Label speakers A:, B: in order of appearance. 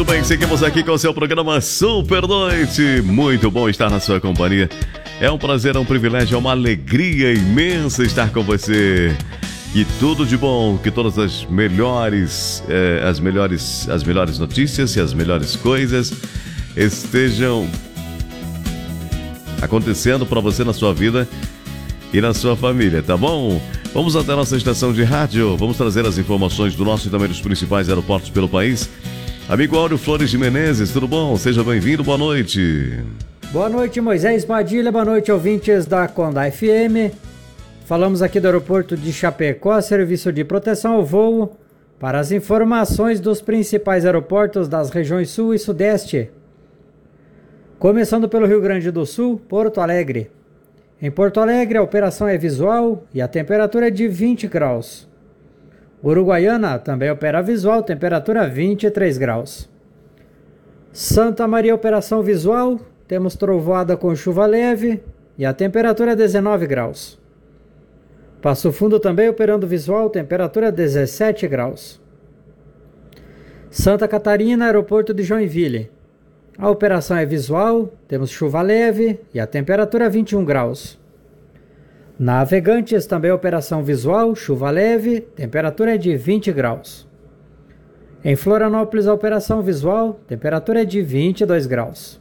A: Muito bem, seguimos aqui com o seu programa Super Noite. Muito bom estar na sua companhia. É um prazer, é um privilégio, é uma alegria imensa estar com você. E tudo de bom, que todas as melhores notícias e as melhores coisas estejam acontecendo para você na sua vida e na sua família, tá bom? Vamos até a nossa estação de rádio, vamos trazer as informações do nosso e também dos principais aeroportos pelo país. Amigo Áureo Flores de Menezes, tudo bom? Seja bem-vindo, boa noite.
B: Boa noite, Moisés Padilha, boa noite, ouvintes da Conda FM. Falamos aqui do aeroporto de Chapecó, serviço de proteção ao voo, para as informações dos principais aeroportos das regiões Sul e Sudeste. Começando pelo Rio Grande do Sul, Porto Alegre. Em Porto Alegre, a operação é visual e a temperatura é de 20 graus. Uruguaiana também opera visual, temperatura 23 graus. Santa Maria, operação visual, temos trovoada com chuva leve e a temperatura é 19 graus. Passo Fundo também operando visual, temperatura 17 graus. Santa Catarina, aeroporto de Joinville. A operação é visual, temos chuva leve e a temperatura 21 graus. Navegantes, também operação visual, chuva leve, temperatura é de 20 graus. Em Florianópolis, a operação visual, temperatura é de 22 graus.